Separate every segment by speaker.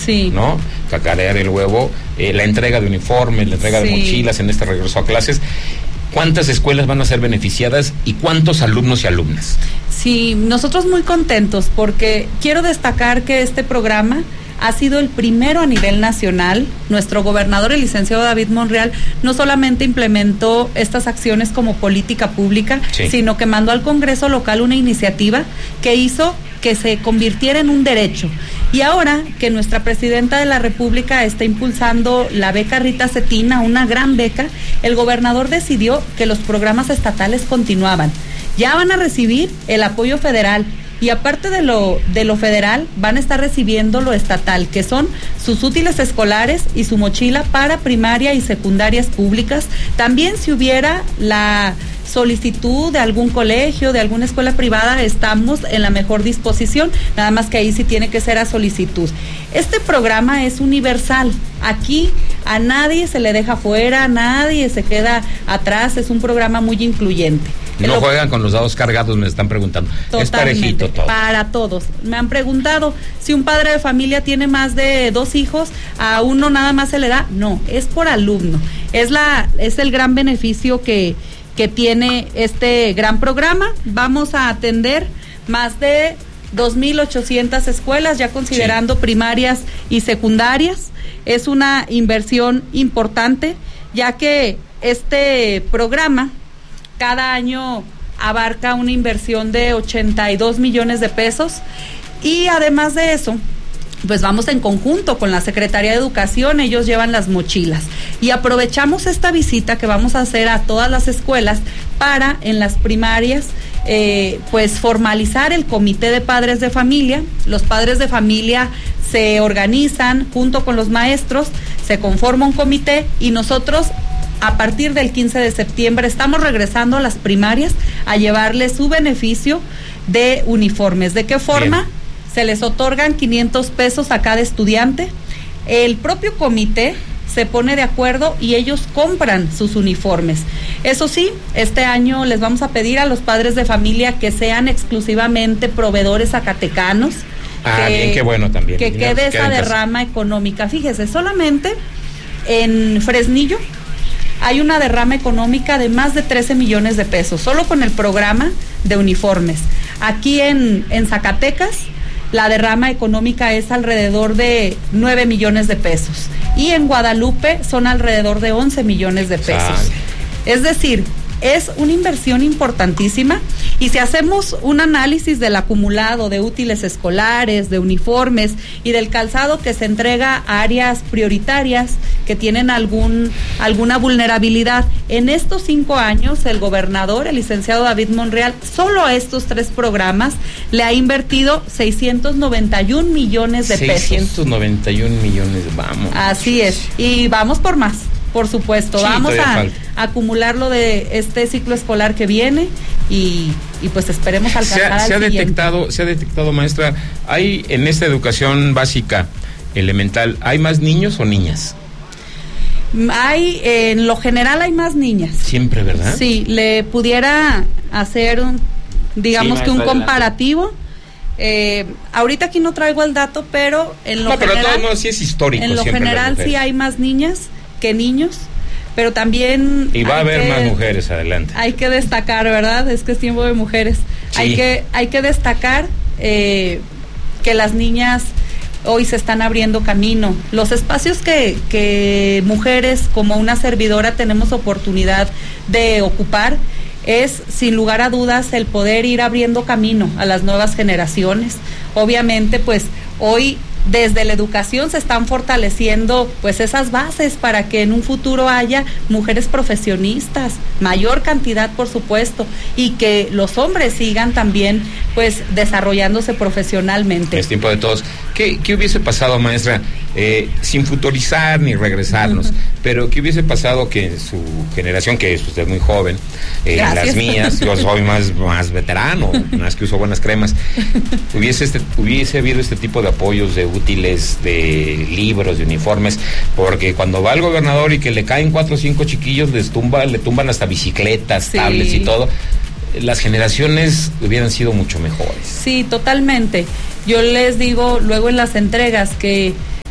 Speaker 1: Sí.
Speaker 2: ¿No? Cacarear el huevo, la entrega de uniformes, la entrega de mochilas en este regreso a clases. ¿Cuántas escuelas van a ser beneficiadas y cuántos alumnos y alumnas?
Speaker 1: Sí, nosotros muy contentos porque quiero destacar que este programa ha sido el primero a nivel nacional. Nuestro gobernador, el licenciado David Monreal, no solamente implementó estas acciones como política pública, sino que mandó al Congreso local una iniciativa que hizo que se convirtiera en un derecho. Y ahora que nuestra presidenta de la República está impulsando la beca Rita Cetina, una gran beca, el gobernador decidió que los programas estatales continuaban. Ya van a recibir el apoyo federal. Y aparte de lo federal, van a estar recibiendo lo estatal, que son sus útiles escolares y su mochila para primaria y secundarias públicas. También si hubiera la solicitud de algún colegio, de alguna escuela privada, estamos en la mejor disposición, nada más que ahí sí tiene que ser a solicitud. Este programa es universal, aquí a nadie se le deja fuera, nadie se queda atrás, es un programa muy incluyente.
Speaker 2: No juegan con los dados cargados, me están preguntando. Es parejito todo. Para
Speaker 1: todos. Me han preguntado si un padre de familia tiene más de 2 hijos, a uno nada más se le da. No, es por alumno. Es el gran beneficio que tiene este gran programa. Vamos a atender más de 2,800 escuelas, ya considerando primarias y secundarias. Es una inversión importante, ya que este programa cada año abarca una inversión de 82 millones de pesos y además de eso, pues vamos en conjunto con la Secretaría de Educación, ellos llevan las mochilas y aprovechamos esta visita que vamos a hacer a todas las escuelas para en las primarias pues formalizar el comité de padres de familia. Los padres de familia se organizan junto con los maestros, se conforma un comité y nosotros a partir del 15 de septiembre estamos regresando a las primarias a llevarles su beneficio de uniformes. ¿De qué forma? Bien. Se les otorgan 500 pesos a cada estudiante. El propio comité se pone de acuerdo y ellos compran sus uniformes. Eso sí, este año les vamos a pedir a los padres de familia que sean exclusivamente proveedores zacatecanos.
Speaker 2: Bien, qué bueno también.
Speaker 1: Que quede esa derrama económica. Fíjese, solamente en Fresnillo hay una derrama económica de más de 13 millones de pesos, solo con el programa de uniformes. Aquí en Zacatecas, la derrama económica es alrededor de 9 millones de pesos. Y en Guadalupe son alrededor de 11 millones de pesos. Es decir, es una inversión importantísima y si hacemos un análisis del acumulado de útiles escolares, de uniformes y del calzado que se entrega a áreas prioritarias que tienen alguna vulnerabilidad, en estos 5 años el gobernador, el licenciado David Monreal, solo a estos 3 programas le ha invertido 691 millones de pesos.
Speaker 2: 691 millones, vamos.
Speaker 1: Así es, y vamos por más. Por supuesto, vamos a acumular lo de este ciclo escolar que viene y pues esperemos alcanzar
Speaker 2: se ha detectado, maestra, hay en esta educación básica elemental, ¿hay más niños o niñas?
Speaker 1: En lo general hay más niñas.
Speaker 2: Siempre, ¿verdad?
Speaker 1: Sí, le pudiera hacer un comparativo. Ahorita aquí no traigo el dato, pero en lo general.
Speaker 2: Pero todo sí es histórico.
Speaker 1: En lo general sí hay más niñas que niños, pero también
Speaker 2: y va a haber más mujeres adelante.
Speaker 1: Hay que destacar, ¿verdad? Es que es tiempo de mujeres. Sí. Hay que destacar que las niñas hoy se están abriendo camino. Los espacios que mujeres como una servidora tenemos oportunidad de ocupar es sin lugar a dudas el poder ir abriendo camino a las nuevas generaciones. Obviamente pues hoy desde la educación se están fortaleciendo pues esas bases para que en un futuro haya mujeres profesionistas, mayor cantidad por supuesto, y que los hombres sigan también pues desarrollándose profesionalmente.
Speaker 2: Es tiempo de todos. ¿Qué hubiese pasado, maestra, sin futurizar ni regresarnos, pero qué hubiese pasado que en su generación, que es usted muy joven, las mías, yo soy más veterano, más que uso buenas cremas, hubiese habido este tipo de apoyos, de útiles, de libros, de uniformes, porque cuando va el gobernador y que le caen 4 o 5 chiquillos, le tumban hasta bicicletas, sí, tablets y todo, las generaciones hubieran sido mucho mejores.
Speaker 1: Sí, totalmente. Yo les digo luego en las entregas que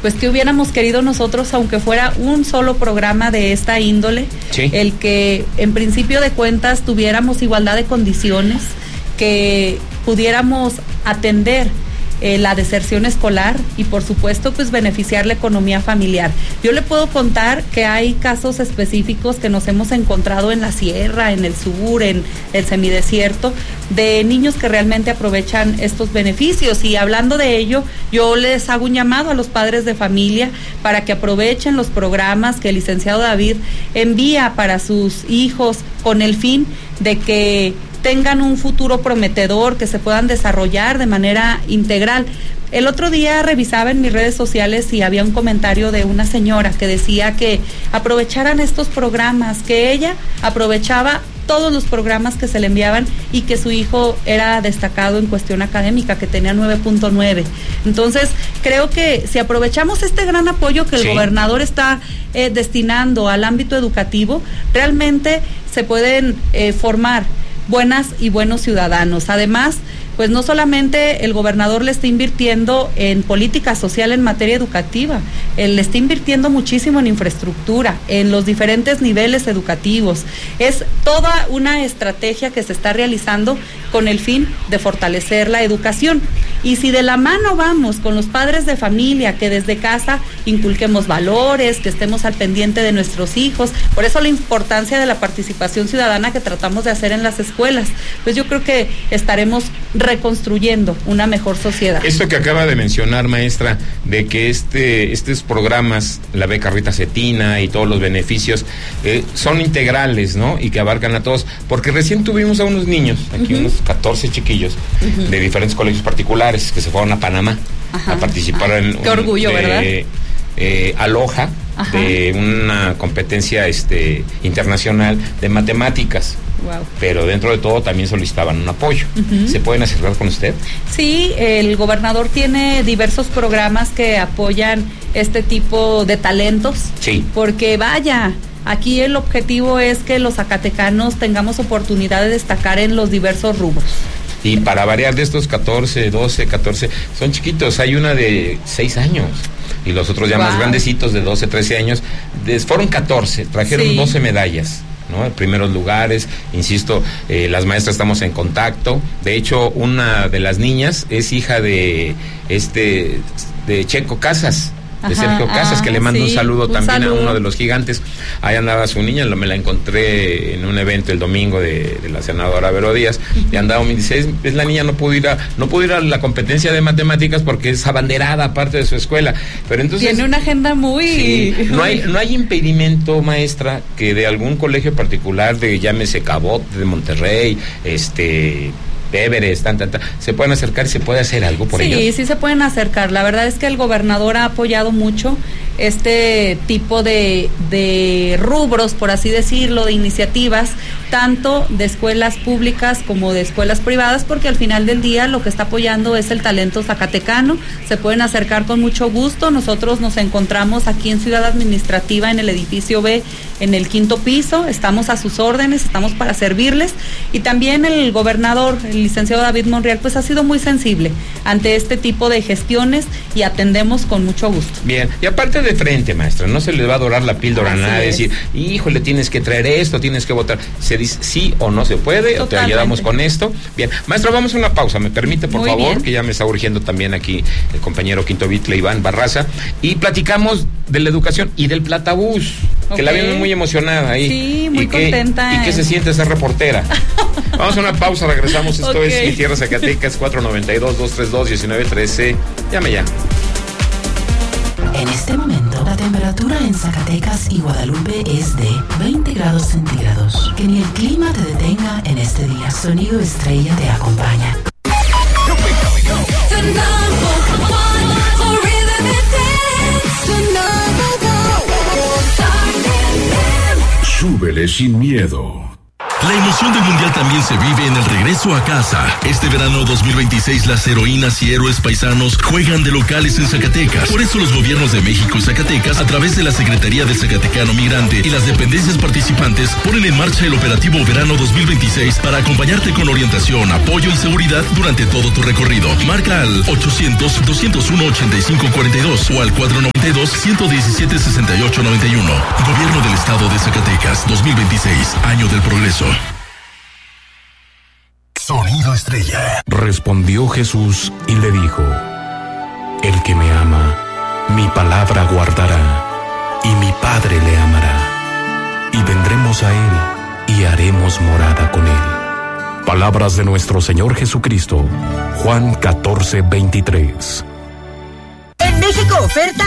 Speaker 1: pues que hubiéramos querido nosotros, aunque fuera un solo programa de esta índole, sí, el que en principio de cuentas tuviéramos igualdad de condiciones, que pudiéramos atender la deserción escolar y por supuesto pues beneficiar la economía familiar. Yo le puedo contar que hay casos específicos que nos hemos encontrado en la sierra, en el sur, en el semidesierto, de niños que realmente aprovechan estos beneficios, y hablando de ello, yo les hago un llamado a los padres de familia para que aprovechen los programas que el licenciado David envía para sus hijos con el fin de que tengan un futuro prometedor, que se puedan desarrollar de manera integral. El otro día revisaba en mis redes sociales y había un comentario de una señora que decía que aprovecharan estos programas, que ella aprovechaba todos los programas que se le enviaban y que su hijo era destacado en cuestión académica, que tenía 9.9. Entonces, creo que si aprovechamos este gran apoyo que el gobernador está destinando al ámbito educativo, realmente se pueden formar buenas y buenos ciudadanos. Además, pues no solamente el gobernador le está invirtiendo en política social en materia educativa, él le está invirtiendo muchísimo en infraestructura, en los diferentes niveles educativos. Es toda una estrategia que se está realizando con el fin de fortalecer la educación. Y si de la mano vamos con los padres de familia, que desde casa inculquemos valores, que estemos al pendiente de nuestros hijos, por eso la importancia de la participación ciudadana que tratamos de hacer en las escuelas, pues yo creo que estaremos reconstruyendo una mejor sociedad.
Speaker 2: Esto que acaba de mencionar, maestra, de que estos programas, la beca Rita Cetina y todos los beneficios son integrales, ¿no? Y que abarcan a todos, porque recién tuvimos a unos niños, aquí unos 14 chiquillos de diferentes colegios particulares que se fueron a Panamá a participar en
Speaker 1: qué orgullo, ¿verdad?
Speaker 2: Aloha, de una competencia internacional de matemáticas.
Speaker 1: Wow.
Speaker 2: Pero dentro de todo también solicitaban un apoyo. ¿Se pueden acercar con usted?
Speaker 1: Sí, el gobernador tiene diversos programas que apoyan este tipo de talentos.
Speaker 2: Sí.
Speaker 1: Porque vaya, aquí el objetivo es que los zacatecanos tengamos oportunidad de destacar en los diversos rubros.
Speaker 2: Y para variar de estos 14, 12, 14, son chiquitos. Hay una de 6 años y los otros ya más grandecitos de 12, 13 años. Fueron 14, trajeron 12 medallas, ¿no? En primeros lugares, insisto, las maestras estamos en contacto. De hecho, una de las niñas es hija de Checo Casas, de Sergio Casas, que le mando un saludo también a uno de los gigantes. Ahí andaba su niña, me la encontré en un evento el domingo de la senadora Vero Díaz, y andaba, me dice, es la niña, no pudo ir a la competencia de matemáticas porque es abanderada aparte de su escuela, pero entonces
Speaker 1: tiene una agenda muy...
Speaker 2: Sí, no hay impedimento, maestra, que de algún colegio particular, de llámese Cabot, de Monterrey, Everest, se pueden acercar y se puede hacer algo por ellos.
Speaker 1: Sí se pueden acercar. La verdad es que el gobernador ha apoyado mucho este tipo de rubros, por así decirlo, de iniciativas, tanto de escuelas públicas como de escuelas privadas, porque al final del día lo que está apoyando es el talento zacatecano. Se pueden acercar con mucho gusto. Nosotros nos encontramos aquí en Ciudad Administrativa, en el edificio B, en el 5º piso. Estamos a sus órdenes, estamos para servirles. Y también el gobernador, el licenciado David Monreal, pues ha sido muy sensible ante este tipo de gestiones y atendemos con mucho gusto.
Speaker 2: Bien, y aparte de frente, maestra, no se le va a dorar la píldora a nadie, decir, híjole, tienes que traer esto, tienes que votar. Se dice sí o no se puede, o te ayudamos con esto. Bien, maestra, vamos a una pausa, me permite, por favor, bien, que ya me está urgiendo también aquí el compañero Quinto Vitle, Iván Barraza, y platicamos de la educación y del platabús, que la vemos muy emocionada ahí.
Speaker 1: Sí, muy contenta.
Speaker 2: ¿Y qué se siente ser reportera? Vamos a una pausa, regresamos. Esto es Mi Tierra Zacatecas, 492-232-1913. Llame ya.
Speaker 3: En este momento, la temperatura en Zacatecas y Guadalupe es de 20 grados centígrados. Que ni el clima te detenga en este día. Sonido Estrella te acompaña.
Speaker 4: Súbele sin miedo. La emoción del Mundial también se vive en el regreso a casa. Este verano 2026 las heroínas y héroes paisanos juegan de locales en Zacatecas. Por eso los gobiernos de México y Zacatecas, a través de la Secretaría del Zacatecano Migrante y las dependencias participantes, ponen en marcha el operativo Verano 2026 para acompañarte con orientación, apoyo y seguridad durante todo tu recorrido. Marca al 800-201-8542 o al 492-117-6891. Gobierno del Estado de Zacatecas 2026, Año del Progreso.
Speaker 5: Sonido Estrella.
Speaker 6: Respondió Jesús y le dijo: El que me ama, mi palabra guardará, y mi Padre le amará, y vendremos a él, y haremos morada con él. Palabras de nuestro Señor Jesucristo. Juan 14:23.
Speaker 7: En México oferta